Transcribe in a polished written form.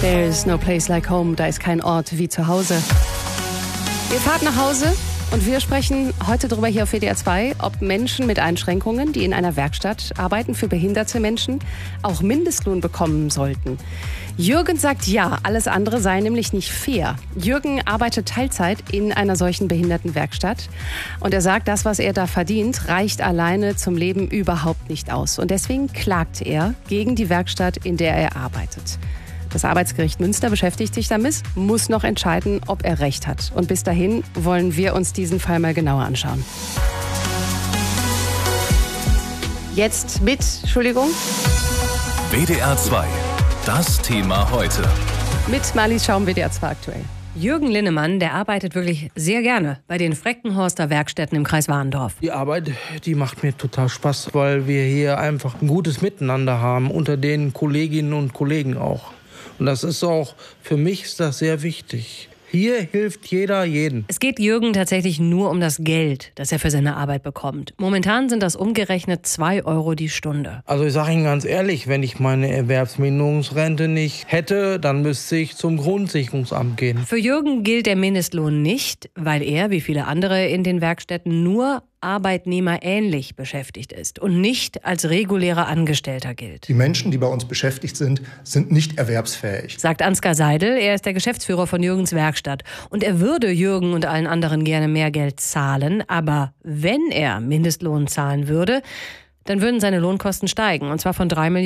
There's no place like home. Da ist kein Ort wie zu Hause. Ihr fahrt nach Hause und wir sprechen heute darüber hier auf WDR 2, ob Menschen mit Einschränkungen, die in einer Werkstatt arbeiten für behinderte Menschen, auch Mindestlohn bekommen sollten. Jürgen sagt ja, alles andere sei nämlich nicht fair. Jürgen arbeitet Teilzeit in einer solchen Behindertenwerkstatt und er sagt, das, was er da verdient, reicht alleine zum Leben überhaupt nicht aus. Und deswegen klagt er gegen die Werkstatt, in der er arbeitet. Das Arbeitsgericht Münster beschäftigt sich damit, muss noch entscheiden, ob er recht hat. Und bis dahin wollen wir uns diesen Fall mal genauer anschauen. Jetzt mit, Entschuldigung. WDR 2, das Thema heute. Mit Marlies Schaum, WDR 2 aktuell. Jürgen Linnemann, der arbeitet wirklich sehr gerne bei den Freckenhorster Werkstätten im Kreis Warendorf. Die Arbeit, die macht mir total Spaß, weil wir hier einfach ein gutes Miteinander haben, unter den Kolleginnen und Kollegen auch. Und das ist auch, für mich ist das sehr wichtig. Hier hilft jeder jeden. Es geht Jürgen tatsächlich nur um das Geld, das er für seine Arbeit bekommt. Momentan sind das umgerechnet 2 Euro die Stunde. Also ich sage Ihnen ganz ehrlich, wenn ich meine Erwerbsminderungsrente nicht hätte, dann müsste ich zum Grundsicherungsamt gehen. Für Jürgen gilt der Mindestlohn nicht, weil er, wie viele andere in den Werkstätten, nur arbeitnehmerähnlich beschäftigt ist und nicht als regulärer Angestellter gilt. Die Menschen, die bei uns beschäftigt sind, sind nicht erwerbsfähig. Sagt Ansgar Seidel, er ist der Geschäftsführer von Jürgens Werkstatt. Und er würde Jürgen und allen anderen gerne mehr Geld zahlen, aber wenn er Mindestlohn zahlen würde, dann würden seine Lohnkosten steigen, und zwar von 3